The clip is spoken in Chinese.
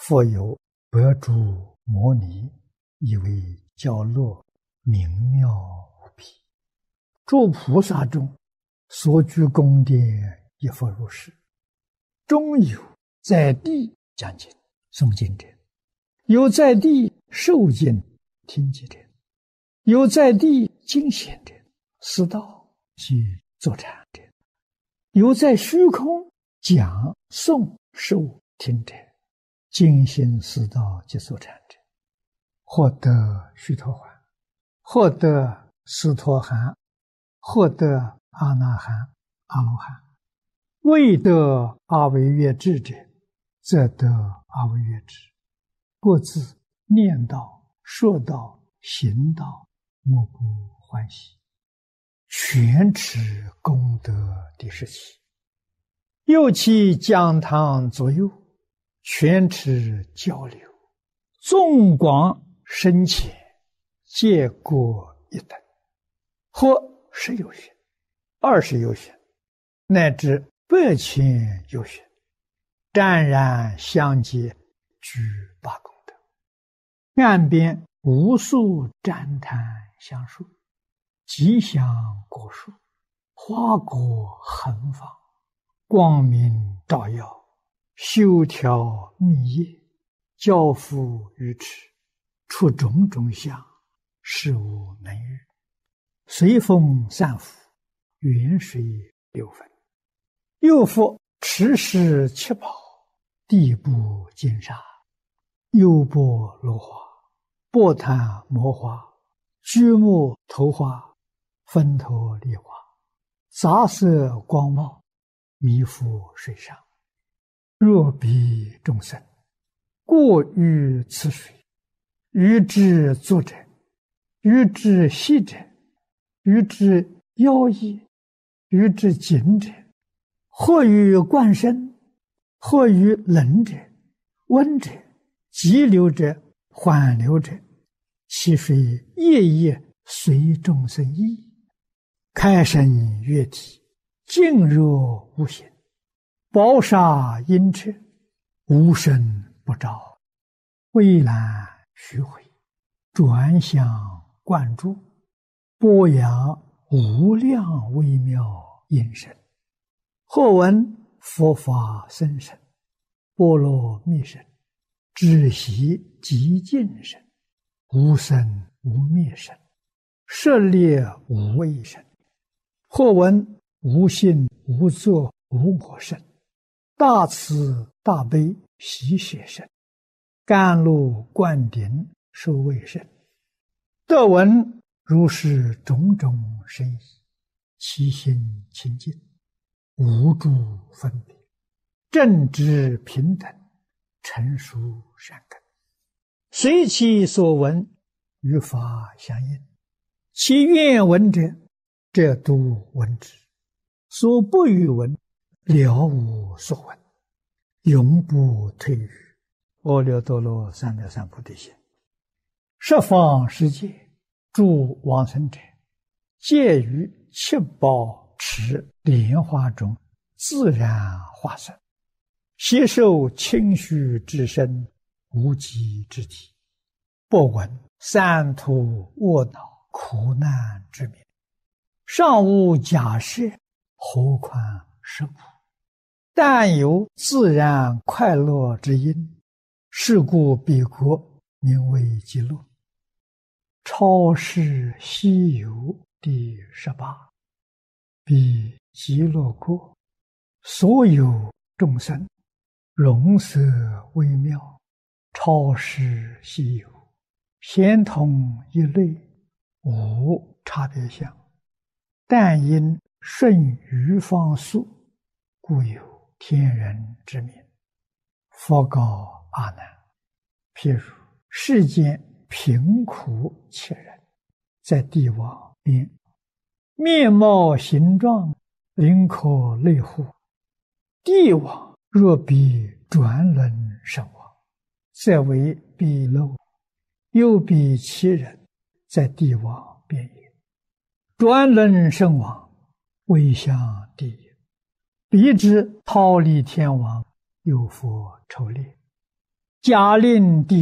复有百诸摩尼，以为教乐明妙无比。诸菩萨中所居宫殿，亦复如是。中有在地讲经诵经者，有在地受经听经者，有在地经显者，思道及坐禅者，有在虚空讲诵受听者，精心思道及坐禅者，获得须陀洹，获得斯陀含，获得阿那含、阿罗汉。未得阿惟越致者，则得阿惟越致。各自念道、说道、行道，莫不欢喜，全持功德第17。又其讲堂左右，全持交流，纵广深浅，皆各一等，或10有许、20有许，乃至100千有许，湛然相接，具八功德。岸边无数旃檀香树，吉祥果树，花果横放，光明照耀，修条密叶，交付于池，出种种相，事无能遇。随风散伏，远水流分。又复持世七宝，地部金沙，优波罗花，波檀摩花，居木头花，分头梨花，杂色光茂，弥覆水上。若彼众生过于此水，于之作者，于之息者，于之妖异，于之紧者，或于灌身，或于冷者、温者、急流者、缓流者，其水夜夜随众生意，开生悦体，静若无形，宝沙阴彻，无声不照，蔚蓝虚回，转向灌注，播扬无量微妙音声。或闻佛法僧声，波罗蜜声，止息极静声，无生无灭声，舍猎无畏声。或闻无性无作无我声，大慈大悲喜舍声，甘露灌顶受畏声。得闻如是种种声意，其心清净，无诸分别，正知平等，成熟善根，随其所闻，与法相应。其愿闻者，则都闻之；所不欲闻，了无所闻，永不退于阿耨多罗三藐三菩提心。十方世界诸往生者，皆于七宝池莲花中自然化身，悉受清虚之身，无极之体，不闻三途卧恼苦难之名，尚无假设，何况是苦？但有自然快乐之因，是故彼国名为极乐。超世西游第18。彼极乐国，所有众生，容色微妙，超世稀有，咸同一类，无差别相。但因顺于方速，故有天人之名。佛告阿难：譬如世间贫苦切人，在地网边，面貌形状，灵可类乎？地网若比转轮身亡，则为彼漏；又比其人，在地网边也。转轮身亡，为向地也。彼之逃离天网，有佛筹猎。 嘉令帝